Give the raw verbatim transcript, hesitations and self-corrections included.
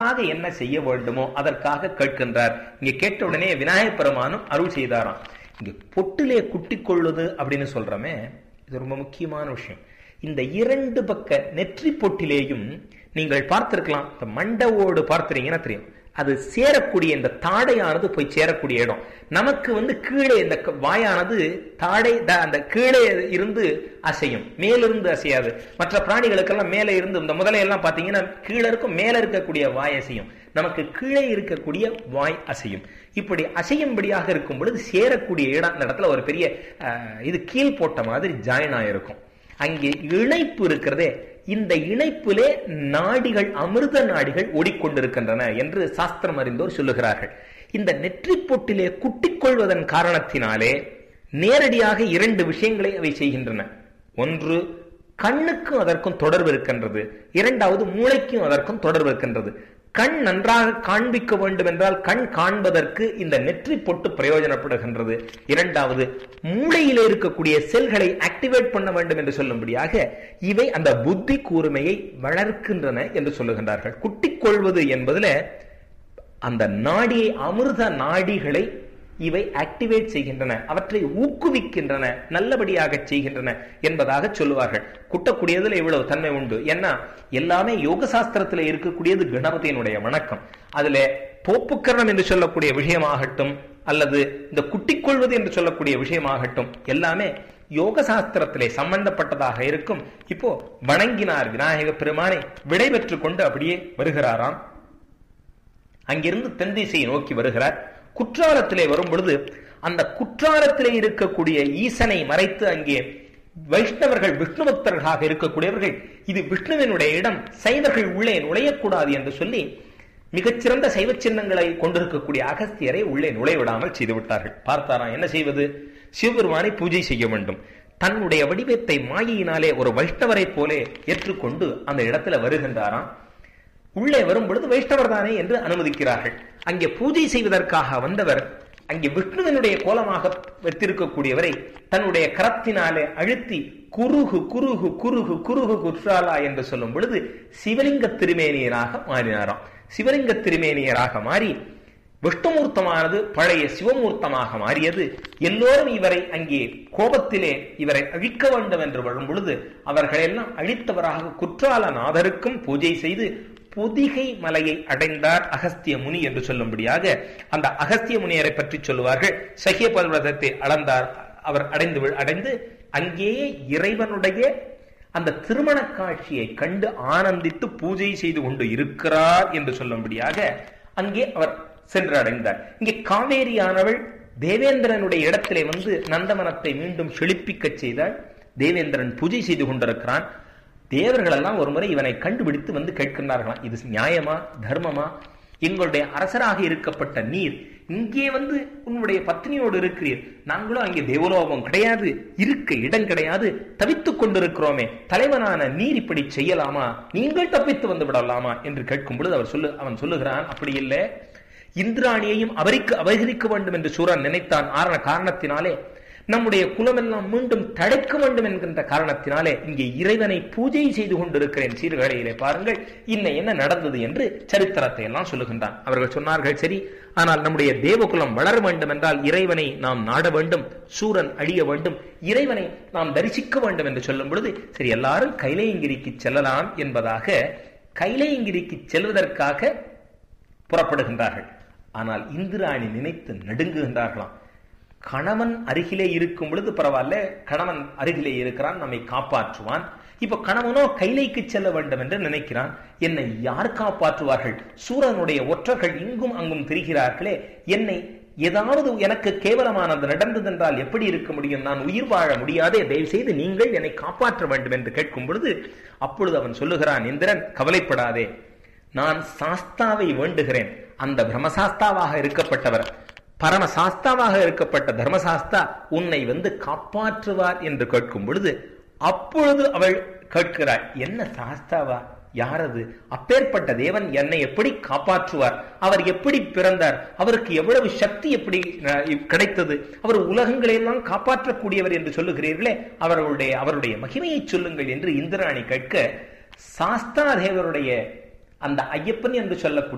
அதற்காக என்ன செய்ய வேண்டுமோ அதற்காக கேட்கின்றார். இங்க கேட்ட உடனே விநாயகப் பெருமானும் அருள் செய்தாராம். இங்க பொட்டிலே குட்டிக் கொள்வது அப்படின்னு சொல்றமே, இது ரொம்ப முக்கியமான விஷயம். இந்த இரண்டு பக்க நெற்றி பொட்டிலேயும் நீங்கள் பார்த்திருக்கலாம், இந்த மண்டவோடு பார்த்துறீங்கன்னா தெரியும், அது சேரக்கூடிய இந்த தாடையானது போய் சேரக்கூடிய இடம். நமக்கு வந்து கீழே இந்த வாயானது தாடை அந்த கீழே இருந்து அசையும், மேலிருந்து அசையாது. மற்ற பிராணிகளுக்கெல்லாம் மேலே இருந்து, இந்த முதலையெல்லாம் பார்த்தீங்கன்னா கீழே இருக்கும், மேலே இருக்கக்கூடிய வாய் அசையும். நமக்கு கீழே இருக்கக்கூடிய வாய் அசையும். இப்படி அசையும்படியாக இருக்கும் பொழுது சேரக்கூடிய இடம், இந்த இடத்துல ஒரு பெரிய இது கீழ் போட்ட மாதிரி ஜாயின் ஆயிருக்கும். அங்கே இணைப்பு இருக்கிறதே, இந்த இணைப்பிலே நாடிகள், அமிர்த நாடிகள் ஓடிக்கொண்டிருக்கின்றன என்று சாஸ்திரம் அறிந்தோர் சொல்லுகிறார்கள். இந்த நெற்றி பொட்டிலே குட்டிக் கொள்வதன் காரணத்தினாலே நேரடியாக இரண்டு விஷயங்களை அவை செய்கின்றன. ஒன்று, கண்ணுக்கும் அதற்கும் தொடர்பு இருக்கின்றது. இரண்டாவது, மூளைக்கும் அதற்கும் தொடர்பு இருக்கின்றது. கண் நன்றாக காண்பிக்க வேண்டும் என்றால் கண் காண்பதற்கு இந்த நெற்றி பொட்டு பிரயோஜனப்படுகின்றது. இரண்டாவது, மூளையிலே இருக்கக்கூடிய செல்களை ஆக்டிவேட் பண்ண வேண்டும் என்று சொல்லும்படியாக இவை அந்த புத்தி கூர்மையை வளர்க்கின்றன என்று சொல்லுகின்றார்கள். குட்டிக் கொள்வது என்பதில் அந்த நாடியை, அமிர்த நாடிகளை இவை ஆக்டிவேட் செய்கின்றன, அவற்றை ஊக்குவிக்கின்றன, நல்லபடியாக செய்கின்றன என்பதாக சொல்லுவார்கள். குட்டக்கூடியதுல இவ்வளவு தன்மை உண்டு. ஏன்னா எல்லாமே யோக சாஸ்திரத்துல இருக்கக்கூடியது கணபதியினுடைய வணக்கம். அதுல தோப்புக்கரணம் என்று சொல்லக்கூடிய விஷயமாகட்டும், அல்லது இந்த குட்டிக் கொள்வது என்று சொல்லக்கூடிய விஷயமாகட்டும், எல்லாமே யோக சாஸ்திரத்திலே சம்பந்தப்பட்டதாக இருக்கும். இப்போ வணங்கினார் விநாயக பெருமானை, விடை பெற்றுக் கொண்டு அப்படியே வருகிறாராம். அங்கிருந்து தென் திசையை நோக்கி வருகிறார். குற்றாலத்திலே வரும் பொழுது அந்த குற்றாலத்திலே இருக்கக்கூடிய ஈசனை மறைத்து அங்கே வைஷ்ணவர்கள், விஷ்ணு பக்தர்களாக இருக்கக்கூடியவர்கள், இது விஷ்ணுவினுடைய இடம், சைவர்கள் உள்ளே நுழையக்கூடாது என்று சொல்லி மிகச்சிறந்த சைவ சின்னங்களை கொண்டிருக்கக்கூடிய அகஸ்தியரை உள்ளே நுழைவிடாமல் செய்து விட்டார்கள். பார்த்தாராம், என்ன செய்வது? சிவபெருமானை பூஜை செய்ய வேண்டும். தன்னுடைய வடிவத்தை மாயினாலே ஒரு வைஷ்ணவரை போலே ஏற்றுக்கொண்டு அந்த இடத்துல வருகின்றாராம். உள்ளே வரும் பொழுது வைஷ்ணவர் தானே என்று அனுமதிக்கிறார்கள். அங்கே பூஜை செய்வதற்காக வந்தவர் அங்கே விஷ்ணுவினுடைய கோலமாக வைத்திருக்கக்கூடியவரை தன்னுடைய கரத்தினாலே அழுத்தி குருகு குருகு குருகு குருகு குற்றாலா என்று சொல்லும் பொழுது சிவலிங்க திருமேனியராக மாறினாராம். சிவலிங்க திருமேனியராக மாறி விஷ்ணுமூர்த்தமானது பழைய சிவமூர்த்தமாக மாறியது. எல்லோரும் இவரை அங்கே கோபத்திலே இவரை அழிக்க வேண்டும் என்று வரும் பொழுது அவர்களெல்லாம் அழித்தவராக குற்றாலநாதருக்கும் பூஜை செய்து பொதிகை மலையை அடைந்தார் அகஸ்திய முனி என்று சொல்லும்படியாக அந்த அகஸ்திய முனியரை பற்றி சொல்லுவார்கள். சகிய பர்வதத்தை அளந்தார், அவர் அடைந்து அடைந்து அங்கேயே இறைவனுடைய அந்த திருமண காட்சியை கண்டு ஆனந்தித்து பூஜை செய்து கொண்டு இருக்கிறார் என்று சொல்லும்படியாக அங்கே அவர் சென்று அடைந்தார். இங்கே காவேரியானவள் தேவேந்திரனுடைய இடத்திலே வந்து நந்தவனத்தை மீண்டும் செழிப்பிக்க செய்தால் தேவேந்திரன் பூஜை செய்து கொண்டிருக்கிறான். தேவர்கள் எல்லாம் ஒரு முறை இவனை கண்டுபிடித்து வந்து கேட்கின்றார்களாம், இது நியாயமா, தர்மமா? எங்களுடைய அரசராக இருக்கப்பட்ட நீர் இங்கே வந்து உன்னுடைய பத்னியோடு இருக்கிறீர், நாங்களும் அங்கே தேவலோகம் கிடையாது, இருக்க இடம் கிடையாது, தவித்துக் கொண்டிருக்கிறோமே, தலைவனான நீர் இப்படி செய்யலாமா? நீங்கள் தப்பித்து வந்து விடலாமா என்று கேட்கும் பொழுது அவர் சொல்லு அவன் சொல்லுகிறான், அப்படி இல்லை, இந்திராணியையும் அவருக்கு அபகரிக்க வேண்டும் என்று சூரன் நினைத்தான். ஆரண காரணத்தினாலே நம்முடைய குலமெல்லாம் மீண்டும் தடைக்க வேண்டும் என்கின்ற காரணத்தினாலே இங்கே இறைவனை பூஜை செய்து கொண்டிருக்கிறேன். சீர்கழையிலே பாருங்கள் இன்ன என்ன நடந்தது என்று சரித்திரத்தை எல்லாம் சொல்லுகின்றான். அவர்கள் சொன்னார்கள், சரி, ஆனால் நம்முடைய தேவகுலம் வளர வேண்டும் என்றால் இறைவனை நாம் நாட வேண்டும், சூரன் அழிய வேண்டும், இறைவனை நாம் தரிசிக்க வேண்டும் என்று சொல்லும் பொழுது சரி எல்லாரும் கைலையங்கிரிக்கு செல்லலாம் என்பதாக கைலையங்கிரிக்கு செல்வதற்காக புறப்படுகின்றார்கள். ஆனால் இந்திராணி நினைத்து நடுங்குகின்றார்களாம். கணவன் அருகிலே இருக்கும் பொழுது பரவாயில்ல, கணவன் அருகிலே இருக்கிறான், நம்மை காப்பாற்றுவான். இப்ப கணவனோ கைலைக்கு செல்ல வேண்டும் என்று நினைக்கிறான், என்னை யார் காப்பாற்றுவார்கள்? சூரனுடைய ஒற்றர்கள் இங்கும் அங்கும் திரிகிறார்களே, என்னை ஏதாவது எனக்கு கேவலமானது நடந்ததென்றால் எப்படி இருக்க முடியும்? நான் உயிர் வாழ முடியாதே, தயவு செய்து நீங்கள் என்னை காப்பாற்ற வேண்டும் என்று கேட்கும் பொழுது அப்பொழுது அவன் சொல்லுகிறான், இந்திரன் கவலைப்படாதே, நான் சாஸ்தாவை வேண்டுகிறேன். அந்த பிரம்மசாஸ்தாவாக இருக்கப்பட்டவர், பரமசாஸ்தாவாக இருக்கப்பட்ட தர்மசாஸ்தா உன்னை வந்து காப்பாற்றுவார் என்று கேட்கும் பொழுது அப்பொழுது அவள் கேட்கிறாள், என்ன சாஸ்தாவா? யாரது? அப்பேற்பட்ட தேவன் என்னை எப்படி காப்பாற்றுவார்? அவர் எப்படி பிறந்தார்? அவருக்கு எவ்வளவு சக்தி எப்படி கிடைத்தது? அவர் உலகங்களையெல்லாம் காப்பாற்றக்கூடியவர் என்று சொல்லுகிறீர்களே, அவர்களுடைய அவருடைய மகிமையை சொல்லுங்கள் என்று இந்திராணி கேட்க, சாஸ்தா தேவருடைய அந்த ஐயப்பன் என்று சொல்லக்கூடிய